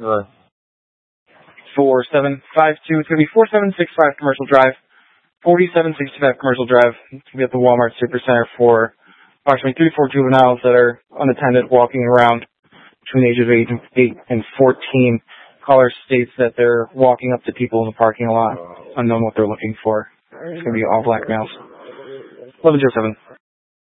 Right. 4752. It's going to be 4765 Commercial Drive. 4765 Commercial Drive. It's going to be at the Walmart Supercenter for approximately 3 to 4 juveniles that are unattended walking around between the ages of 8 and 14. Caller states that they're walking up to people in the parking lot, unknown what they're looking for. It's going to be all black males. 1107.